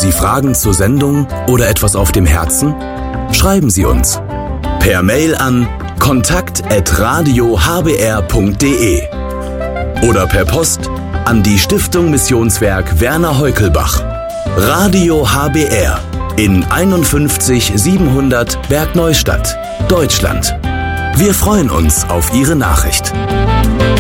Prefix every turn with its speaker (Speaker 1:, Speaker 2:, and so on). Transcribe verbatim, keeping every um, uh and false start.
Speaker 1: Sie Fragen zur Sendung oder etwas auf dem Herzen? Schreiben Sie uns per Mail an kontakt at radio h b r punkt d e oder per Post an die Stiftung Missionswerk Werner Heukelbach, Radio H B R in einundfünfzig siebenhundert Bergneustadt, Deutschland. Wir freuen uns auf Ihre Nachricht.